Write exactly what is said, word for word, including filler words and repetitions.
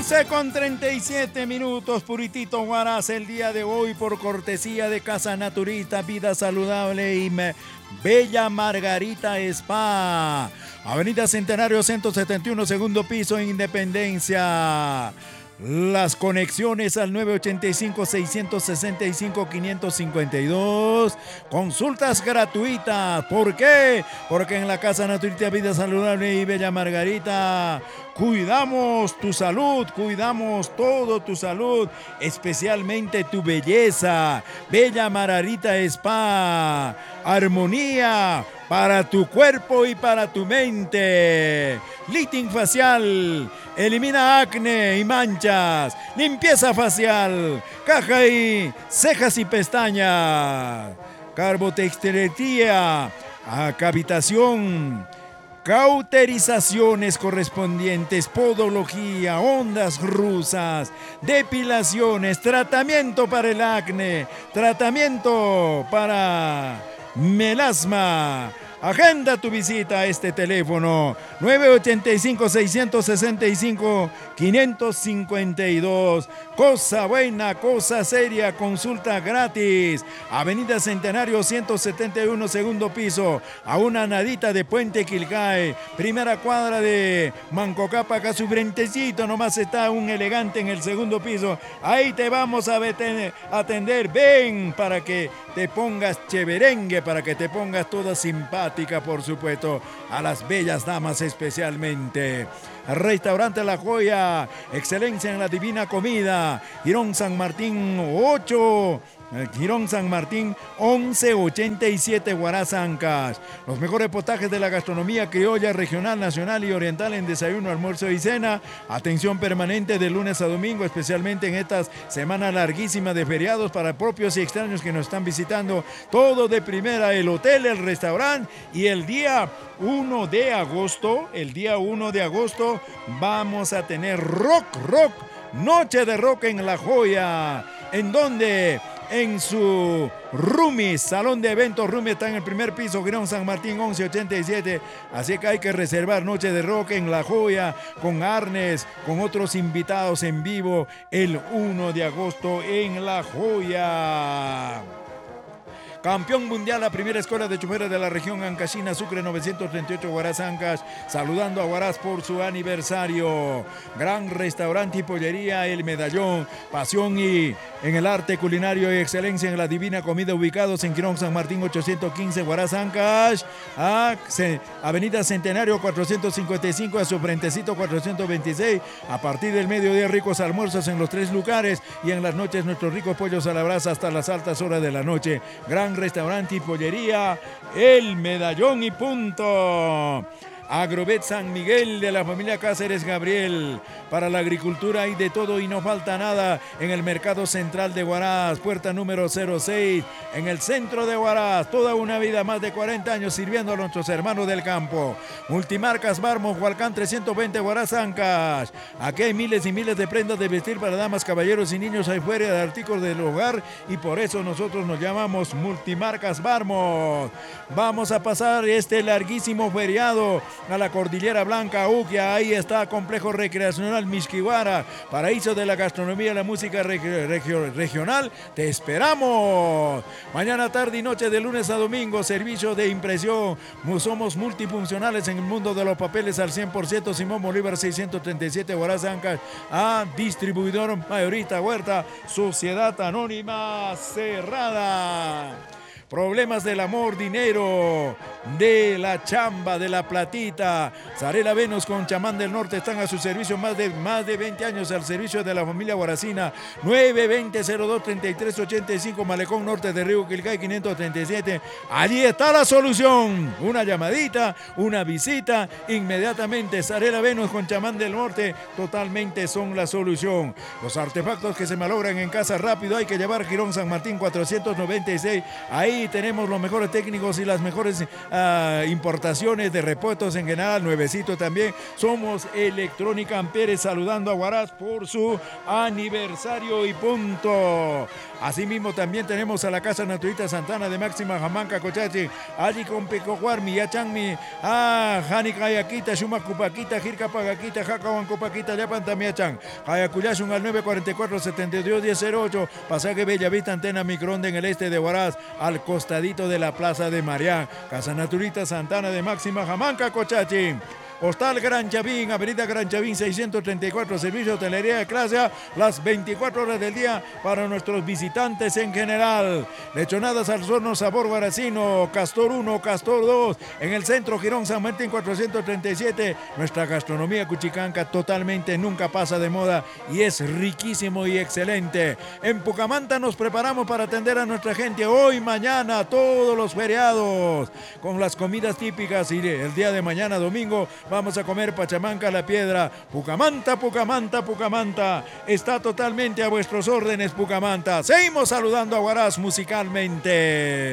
once con treinta y siete minutos, Puritito Huaraz, el día de hoy por cortesía de Casa Naturista, Vida Saludable y me, Bella Margarita Spa. Avenida Centenario ciento setenta y uno, segundo piso, Independencia. Las conexiones al nueve ocho cinco, seis seis cinco, cinco cinco dos. Consultas gratuitas. ¿Por qué? Porque en la Casa Naturista, Vida Saludable y Bella Margarita cuidamos tu salud, cuidamos todo tu salud, especialmente tu belleza. Bella Margarita Spa. Armonía para tu cuerpo y para tu mente. Lifting facial, elimina acné y manchas. Limpieza facial, caja y cejas y pestañas. Carbotextilería, cavitación, cauterizaciones correspondientes, podología, ondas rusas, depilaciones, tratamiento para el acné, tratamiento para melasma. Agenda tu visita a este teléfono nueve ocho cinco, seis seis cinco, cinco cinco dos. Cosa buena, cosa seria, consulta gratis. Avenida Centenario ciento setenta y uno, segundo piso, a una nadita de Puente Quilcae. Primera cuadra de Mancocapa, acá su frentecito nomás está un elegante en el segundo piso. Ahí te vamos a atender. Ven para que te pongas cheverengue, para que te pongas toda simpática, por supuesto, a las bellas damas especialmente. Restaurante La Joya, excelencia en la divina comida. Girón San Martín ocho, Girón San Martín once ochenta y siete, Huaraz, Ancash. Los mejores potajes de la gastronomía criolla, regional, nacional y oriental en desayuno, almuerzo y cena. Atención permanente de lunes a domingo, especialmente en estas semanas larguísimas de feriados para propios y extraños que nos están visitando. Todo de primera, el hotel, el restaurante. Y el día uno de agosto, el día uno de agosto vamos a tener rock, rock, noche de rock en La Joya. ¿En dónde? En su Rumi, salón de eventos Rumi, está en el primer piso, Girón San Martín once ochenta y siete. Así que hay que reservar noche de rock en La Joya, con Arnes, con otros invitados en vivo, el uno de agosto en La Joya. Campeón mundial, la primera escuela de choferes de la región Ancashina, Sucre novecientos treinta y ocho, Huaraz, Ancash, saludando a Huaraz por su aniversario. Gran restaurante y pollería El Medallón, pasión y en el arte culinario y excelencia en la divina comida, ubicados en Girón San Martín ochocientos quince, Huaraz, Ancash, a Avenida Centenario cuatrocientos cincuenta y cinco, a su frentecito cuatrocientos veintiséis. A partir del mediodía, ricos almuerzos en los tres lugares y en las noches nuestros ricos pollos a la brasa hasta las altas horas de la noche. Gran restaurante y pollería El Medallón y punto. Agrovet San Miguel, de la familia Cáceres Gabriel. Para la agricultura hay de todo y no falta nada en el mercado central de Huaraz, puerta número cero seis, en el centro de Huaraz. Toda una vida, más de cuarenta años sirviendo a nuestros hermanos del campo. Multimarcas Barmo, Hualcán trescientos veinte, Huaraz, Ancash. Aquí hay miles y miles de prendas de vestir para damas, caballeros y niños. Hay fuera de artículos del hogar y por eso nosotros nos llamamos Multimarcas Barmo. Vamos a pasar este larguísimo feriado a la Cordillera Blanca, Uquia. Ahí está Complejo Recreacional Mixquihuara, paraíso de la gastronomía y la música reg- reg- regional. Te esperamos. Mañana, tarde y noche, de lunes a domingo, servicio de impresión. Somos multifuncionales en el mundo de los papeles al cien por ciento. Simón Bolívar seiscientos treinta y siete, Huaraz, Ancash. A distribuidor mayorista Huerta, Sociedad Anónima Cerrada. Problemas del amor, dinero, de la chamba, de la platita. Zarela Venus con Chamán del Norte están a su servicio, más de, más de veinte años al servicio de la familia huaracina. nueve veinte, cero dos, treinta y tres ochenta y cinco, Malecón Norte de Río Quilcay quinientos treinta y siete. Allí está la solución. Una llamadita, una visita, inmediatamente. Zarela Venus con Chamán del Norte totalmente son la solución. Los artefactos que se malogran en casa rápido hay que llevar Girón San Martín cuatrocientos noventa y seis. Ahí Aquí tenemos los mejores técnicos y las mejores uh, importaciones de repuestos en general, nuevecito también. Somos Electrónica Amperes, saludando a Huaraz por su aniversario y punto. Asimismo también tenemos a la Casa Naturita Santana de Máxima Jamanca Cochachi, Ali con Pecojuarmi, Yachangmi, ah, Hani Kayakita, Shuma Cupaquita, Jirka Pagaquita, Jacaban Cupaquita, Yapan Tamiachan, Hayacuyashun al nueve cuatro cuatro, siete dos, uno cero cero ocho, pasaje Bellavista, antena microondas en el este de Huaraz, al costadito de la Plaza de Marián. Casa Naturita Santana de Máxima Jamanca Cochachi. Hostal Gran Chavín, Avenida Gran Chavín seiscientos treinta y cuatro, servicio de hotelería de clase A, las veinticuatro horas del día para nuestros visitantes en general. Lechonadas al horno sabor guaracino, Castor uno, Castor dos, en el centro Girón San Martín cuatrocientos treinta y siete. Nuestra gastronomía cuchicanca totalmente nunca pasa de moda y es riquísimo y excelente. En Pucamanta nos preparamos para atender a nuestra gente hoy, mañana, todos los feriados, con las comidas típicas, y el día de mañana, domingo, vamos a comer pachamanca a la piedra. Pucamanta, Pucamanta, Pucamanta. Está totalmente a vuestros órdenes, Pucamanta. Seguimos saludando a Huaraz musicalmente.